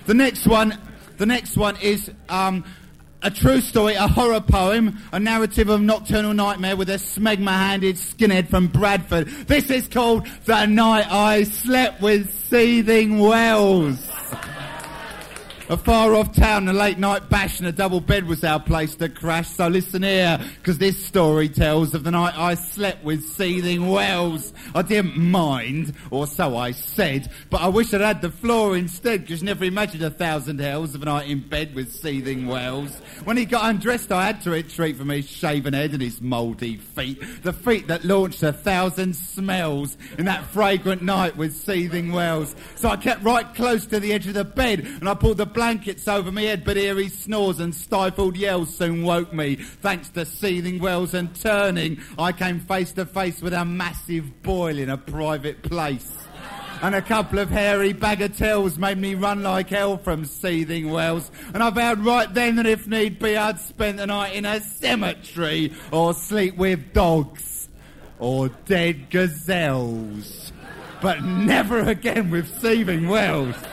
The next one is a true story, a horror poem, a narrative of nocturnal nightmare with a smegma-handed skinhead from Bradford. This is called The Night I Slept with Seething Wells. A far-off town, a late-night bash and a double bed was our place to crash. So listen here, because this story tells of the night I slept with Seething Wells. I didn't mind, or so I said, but I wish I'd had the floor instead, because you never imagined 1,000 hells of a night in bed with Seething Wells. When he got undressed, I had to retreat from his shaven head and his mouldy feet. The feet that launched 1,000 smells in that fragrant night with Seething Wells. So I kept right close to the edge of the bed, and I pulled the blankets over my head, but eerie snores and stifled yells soon woke me. Thanks to Seething Wells and turning, I came face to face with a massive boil in a private place. And a couple of hairy bagatelles made me run like hell from Seething Wells. And I vowed right then that if need be, I'd spend the night in a cemetery or sleep with dogs or dead gazelles. But never again with Seething Wells.